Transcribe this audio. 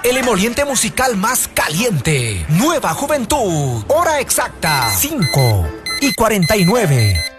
El emoliente musical más caliente. Nueva Juventud. Hora exacta, 5:49.